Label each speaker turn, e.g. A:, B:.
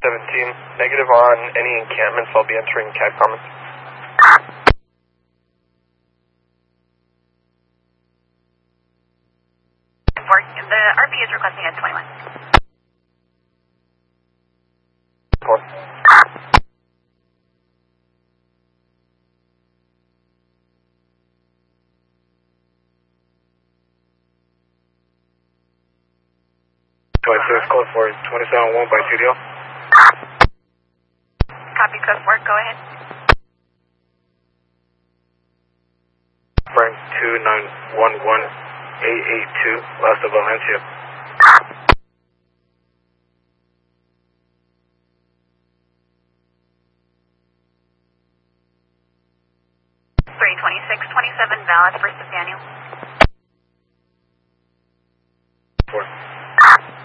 A: 17. Negative on any encampments. I'll be entering CAD Commons.
B: The RP is requesting at 21.
A: 4. Code for 27-1 by CDL.
B: Copy code 4, go ahead.
A: Frank 2911882, last of Valencia.
B: $326.27 valid, first of Daniel.